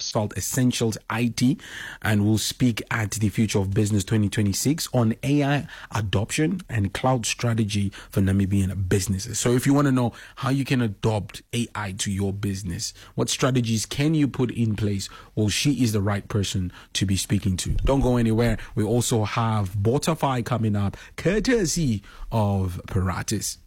Salt Essentials IT, and we'll speak at the Future of Business 2026 on AI adoption and cloud strategy for Namibian businesses. So if you want to know how you can adopt AI to your business, what strategies can you put in place, well, she is the right person to be speaking to. Don't go anywhere. We also have Botify coming up, courtesy of Paratus.